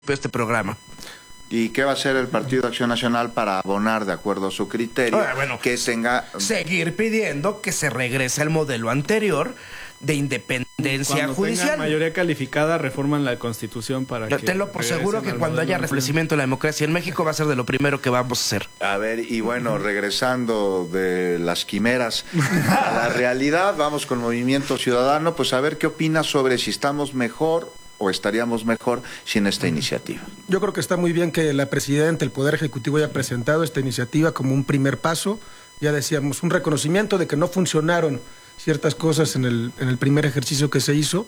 este programa. ¿Y qué va a hacer el Partido Acción Nacional para abonar de acuerdo a su criterio? Que tenga... Seguir pidiendo que se regrese al modelo anterior de independencia judicial. Cuando mayoría calificada, reforman la Constitución para que... Tenlo por seguro que cuando haya restablecimiento de la democracia en México va a ser de lo primero que vamos a hacer. A ver, y bueno, regresando de las quimeras a la realidad, vamos con Movimiento Ciudadano, pues a ver qué opina sobre si estamos mejor o estaríamos mejor sin esta iniciativa. Yo creo que está muy bien que la presidenta, el Poder Ejecutivo, haya presentado esta iniciativa como un primer paso. Ya decíamos, un reconocimiento de que no funcionaron ciertas cosas en el primer ejercicio que se hizo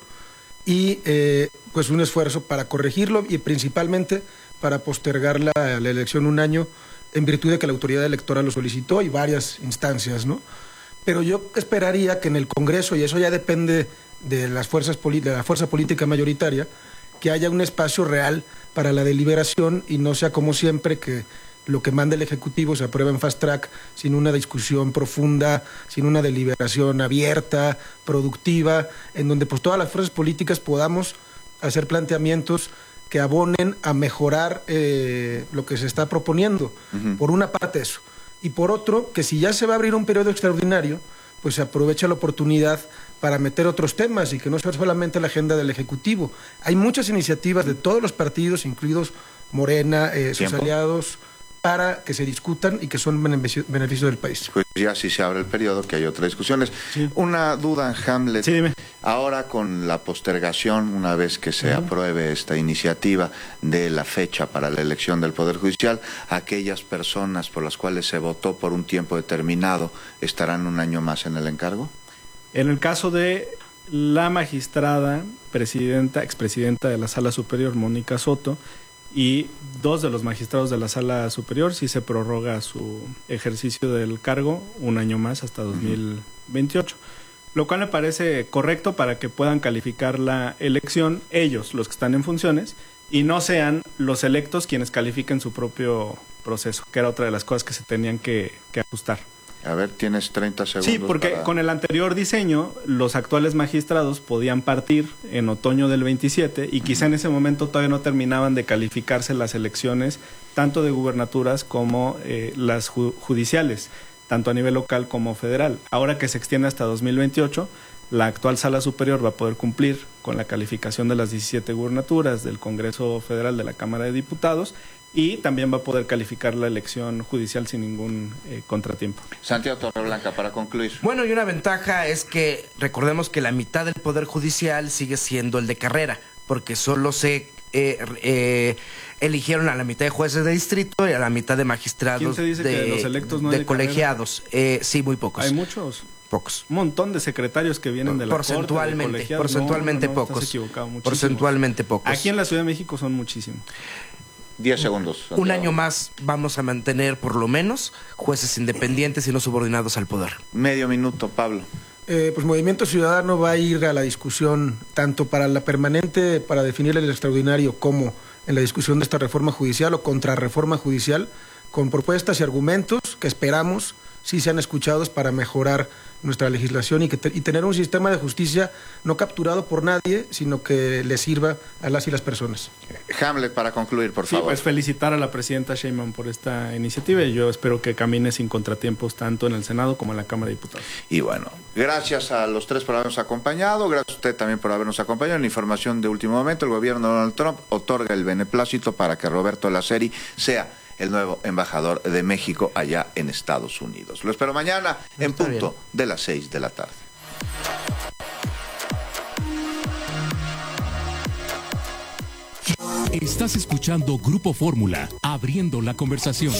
y pues un esfuerzo para corregirlo y principalmente para postergar la elección un año en virtud de que la autoridad electoral lo solicitó y varias instancias, ¿no? Pero yo esperaría que en el Congreso, y eso ya depende de las fuerzas de la fuerza política mayoritaria, que haya un espacio real para la deliberación y no sea como siempre que lo que manda el Ejecutivo se aprueba en fast track sin una discusión profunda, sin una deliberación abierta, productiva, en donde pues todas las fuerzas políticas podamos hacer planteamientos que abonen a mejorar lo que se está proponiendo. Por una parte eso. Y por otro, que si ya se va a abrir un periodo extraordinario, pues se aprovecha la oportunidad para meter otros temas y que no sea solamente la agenda del Ejecutivo. Hay muchas iniciativas de todos los partidos, incluidos Morena, sus aliados, para que se discutan y que son beneficio del país. Pues ya si se abre el periodo, que hay otras discusiones. Sí. Una duda, Hamlet. Sí, dime. Ahora con la postergación, una vez que se apruebe esta iniciativa de la fecha para la elección del Poder Judicial, aquellas personas por las cuales se votó por un tiempo determinado, ¿estarán un año más en el encargo? En el caso de la magistrada, expresidenta de la Sala Superior, Mónica Soto, y dos de los magistrados de la Sala Superior, sí se prorroga su ejercicio del cargo un año más hasta 2028, lo cual me parece correcto para que puedan calificar la elección ellos, los que están en funciones, y no sean los electos quienes califiquen su propio proceso, que era otra de las cosas que se tenían que ajustar. A ver, tienes 30 segundos. Sí, porque con el anterior diseño, los actuales magistrados podían partir en otoño del 27 y quizá en ese momento todavía no terminaban de calificarse las elecciones, tanto de gubernaturas como las judiciales, tanto a nivel local como federal. Ahora que se extiende hasta 2028, la actual Sala Superior va a poder cumplir con la calificación de las 17 gubernaturas del Congreso Federal, de la Cámara de Diputados, y también va a poder calificar la elección judicial sin ningún contratiempo. Santiago Torreblanca, para concluir. Bueno, y una ventaja es que recordemos que la mitad del Poder Judicial sigue siendo el de carrera, porque solo se eligieron a la mitad de jueces de distrito y a la mitad de magistrados. ¿Quién se dice que los electos no hay de colegiados? Sí, muy pocos. Hay muchos. Pocos. Un montón de secretarios que vienen de la porcentualmente, corte, porcentualmente no, pocos. Estás equivocado, porcentualmente pocos. Aquí en la Ciudad de México son muchísimos. 10 segundos. Santiago. Un año más vamos a mantener por lo menos jueces independientes y no subordinados al poder. Medio minuto, Pablo. Pues Movimiento Ciudadano va a ir a la discusión tanto para la permanente, para definir el extraordinario, como en la discusión de esta reforma judicial o contrarreforma judicial, con propuestas y argumentos que esperamos sí sean escuchados para mejorar nuestra legislación y tener un sistema de justicia no capturado por nadie, sino que le sirva a las y las personas. Hamlet, para concluir, por favor. Sí, pues felicitar a la presidenta Sheinbaum por esta iniciativa y yo espero que camine sin contratiempos tanto en el Senado como en la Cámara de Diputados. Y bueno, gracias a los tres por habernos acompañado, gracias a usted también por habernos acompañado. En información de último momento, el gobierno de Donald Trump otorga el beneplácito para que Roberto Laceri sea el nuevo embajador de México allá en Estados Unidos. Lo espero mañana en punto de las 6 de la tarde. Estás escuchando Grupo Fórmula, abriendo la conversación.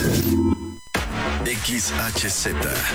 XHZ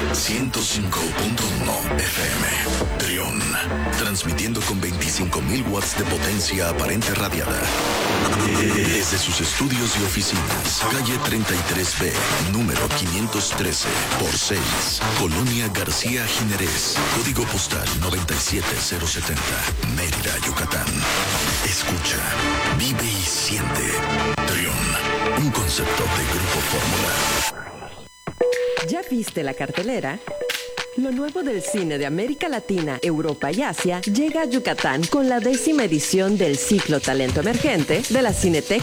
105.1 FM Trión, transmitiendo con 25.000 watts de potencia aparente radiada desde sus estudios y oficinas, calle 33B, número 513 por 6, Colonia García Jiménez, código postal 97070, Mérida, Yucatán. Escucha, vive y siente. Trión, un concepto de Grupo Fórmula. ¿Ya viste la cartelera? Lo nuevo del cine de América Latina, Europa y Asia llega a Yucatán con la 10ª edición del ciclo Talento Emergente de la Cineteca